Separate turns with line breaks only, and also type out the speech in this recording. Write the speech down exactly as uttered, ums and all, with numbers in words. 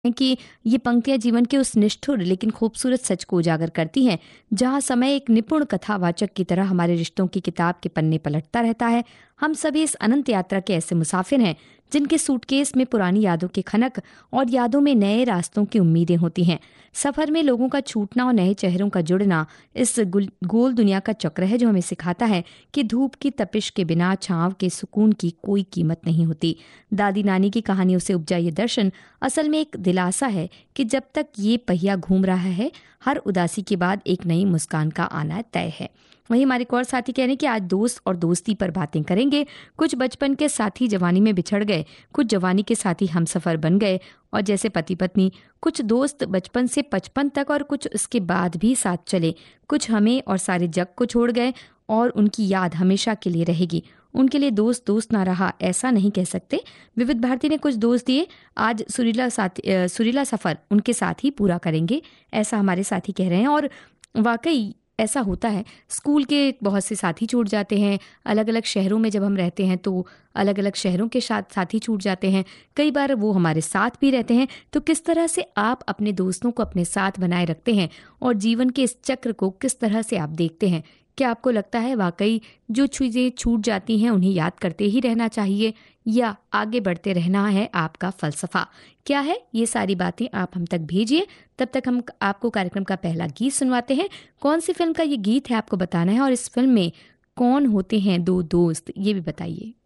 कि ये पंक्तियां जीवन के उस निष्ठुर लेकिन खूबसूरत सच को उजागर करती हैं, जहां समय एक निपुण कथावाचक की तरह हमारे रिश्तों की किताब के पन्ने पलटता रहता है। हम सभी इस अनंत यात्रा के ऐसे मुसाफिर हैं जिनके सूटकेस में पुरानी यादों के खनक और यादों में नए रास्तों की उम्मीदें होती हैं। सफर में लोगों का छूटना और नए चेहरों का जुड़ना इस गुल- गोल दुनिया का चक्र है जो हमें सिखाता है कि धूप की तपिश के बिना छांव के सुकून की कोई कीमत नहीं होती। दादी नानी की कहानियों से उपजा ये दर्शन असल में एक दिलासा है कि जब तक ये पहिया घूम रहा है, हर उदासी के बाद एक नई मुस्कान का आना तय है। वहीं हमारे एक और साथी कह रहे हैं कि आज दोस्त और दोस्ती पर बातें करेंगे। कुछ बचपन के साथी जवानी में बिछड़ गए, कुछ जवानी के साथी हमसफर बन गए, और जैसे पति पत्नी कुछ दोस्त बचपन से पचपन तक और कुछ उसके बाद भी साथ चले। कुछ हमें और सारे जग को छोड़ गए और उनकी याद हमेशा के लिए रहेगी। उनके लिए दोस्त दोस्त ना रहा ऐसा नहीं कह सकते। विविध भारती ने कुछ दोस्त दिए, आज सुरीला साथी अ, सुरीला सफर उनके साथ ही पूरा करेंगे, ऐसा हमारे साथी कह रहे हैं। और वाकई ऐसा होता है, स्कूल के बहुत से साथी छूट जाते हैं। अलग अलग शहरों में जब हम रहते हैं तो अलग अलग शहरों के साथ साथी छूट जाते हैं। कई बार वो हमारे साथ भी रहते हैं। तो किस तरह से आप अपने दोस्तों को अपने साथ बनाए रखते हैं और जीवन के इस चक्र को किस तरह से आप देखते हैं? क्या आपको लगता है वाकई जो चीज़ें छूट जाती हैं उन्हें याद करते ही रहना चाहिए, या आगे बढ़ते रहना है आपका फलसफा? क्या है ये सारी बातें आप हम तक भेजिए। तब तक हम आपको कार्यक्रम का पहला गीत सुनवाते हैं। कौन सी फिल्म का ये गीत है आपको बताना है, और इस फिल्म में कौन होते हैं दो दोस्त ये भी बताइए।